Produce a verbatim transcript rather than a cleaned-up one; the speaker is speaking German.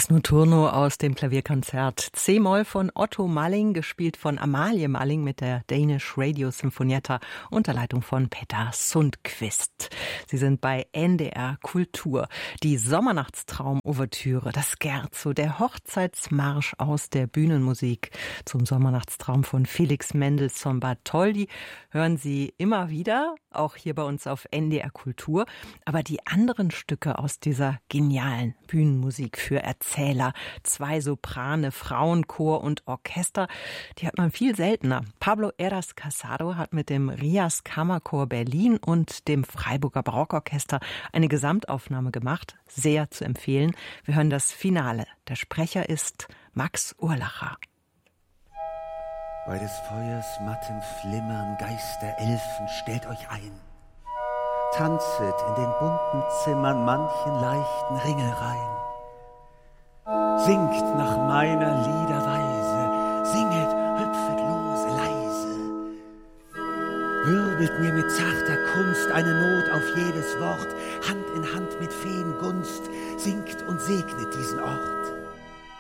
Das Notturno aus dem Klavierkonzert C-Moll von Otto Malling, gespielt von Amalie Malling mit der Danish Radio Sinfonietta unter Leitung von Peter Sundqvist. Sie sind bei N D R Kultur. Die Sommernachtstraum-Ouvertüre, das Scherzo, der Hochzeitsmarsch aus der Bühnenmusik zum Sommernachtstraum von Felix Mendelssohn Bartholdy hören Sie immer wieder, auch hier bei uns auf N D R Kultur. Aber die anderen Stücke aus dieser genialen Bühnenmusik für Erzähler, zwei Soprane, Frauenchor und Orchester, die hat man viel seltener. Pablo Heras Casado hat mit dem Rias Kammerchor Berlin und dem Freiburger Barockorchester eine Gesamtaufnahme gemacht, sehr zu empfehlen. Wir hören das Finale. Der Sprecher ist Max Urlacher. Bei des Feuers matten Flimmern, Geister, Elfen, stellt euch ein. Tanzet in den bunten Zimmern manchen leichten Ringelreihen. Singt nach meiner Lieder Weise, singet, hüpfet lose, leise. Wirbelt mir mit zarter Kunst eine Not auf jedes Wort, Hand in Hand mit Feengunst, singt und segnet diesen Ort.